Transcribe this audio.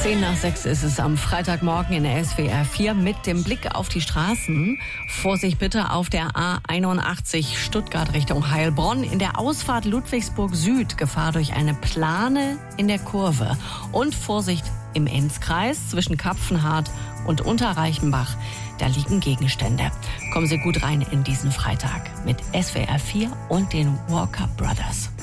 5:10 ist es am Freitagmorgen in der SWR 4 mit dem Blick auf die Straßen. Vorsicht bitte auf der A81 Stuttgart Richtung Heilbronn. In der Ausfahrt Ludwigsburg Süd Gefahr durch eine Plane in der Kurve. Und Vorsicht im Enzkreis zwischen Kapfenhardt und Unterreichenbach. Da liegen Gegenstände. Kommen Sie gut rein in diesen Freitag mit SWR 4 und den Walker Brothers.